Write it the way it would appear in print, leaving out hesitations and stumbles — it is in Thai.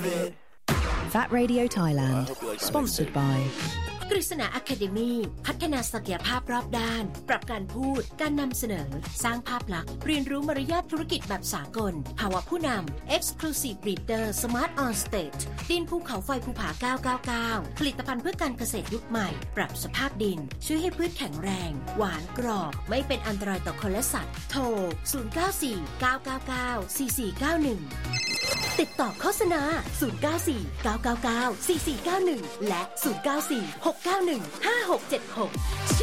Fat Radio Thailand Sponsored by กฤษณา Academy พัฒนาศักยภาพรอบด้านปรับการพูดการนำเสนอสร้างภาพลักษณ์เรียนรู้มารยาทธุรกิจแบบสากลภาวะผู้นำ Exclusive Breeder Smart On Stage ดินภูเขาไฟภูผา999ผลิตภัณฑ์เพื่อการเกษตรยุคใหม่ปรับสภาพดินช่วยให้พืชแข็งแรงหวานกรอบไม่เป็นอันตรายต่อคนและสัตว์โทร0949994491ติดต่อโฆษณา0949994491และ0946915676